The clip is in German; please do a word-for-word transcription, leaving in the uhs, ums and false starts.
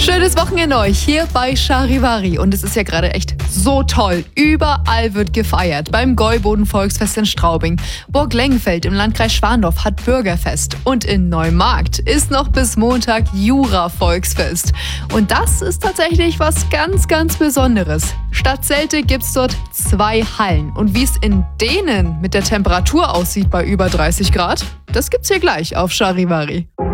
Schönes Wochenende euch hier bei Charivari. Und es ist ja gerade echt so toll. Überall wird gefeiert. Beim Gäuboden-Volksfest in Straubing. Burg Lengenfeld im Landkreis Schwandorf hat Bürgerfest. Und in Neumarkt ist noch bis Montag Jura-Volksfest. Und das ist tatsächlich was ganz, ganz Besonderes. Statt Zelte gibt's dort zwei Hallen. Und wie es in denen mit der Temperatur aussieht bei über dreißig Grad, das gibt's hier gleich auf Charivari.